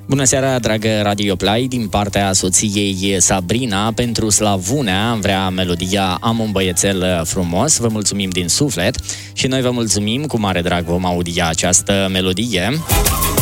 Bună seara, dragă Radio Play, din partea soției Sabrina, pentru Slavunea vrea melodia Am un băiețel frumos. Vă mulțumim din suflet și noi vă mulțumim, cu mare drag vom audia această melodie.